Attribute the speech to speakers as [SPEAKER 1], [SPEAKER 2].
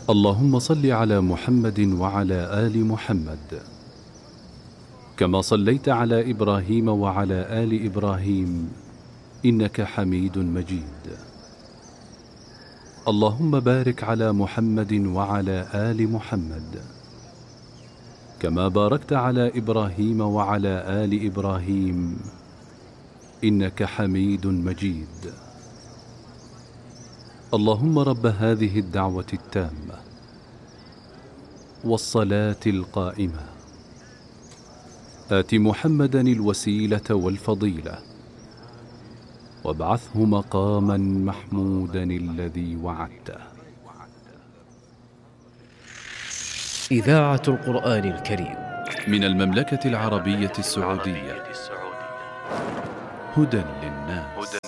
[SPEAKER 1] اللهم صل على محمد وعلى آل محمد كما صليت على إبراهيم وعلى آل إبراهيم إنك حميد مجيد. اللهم بارك على محمد وعلى آل محمد كما باركت على إبراهيم وعلى آل إبراهيم إنك حميد مجيد. اللهم رب هذه الدعوة التامة والصلاة القائمة آت محمدا الوسيلة والفضيلة وابعثه مقاما محمودا الذي وعدته.
[SPEAKER 2] إذاعة القرآن الكريم
[SPEAKER 1] من المملكة العربية السعودية، هدى للناس.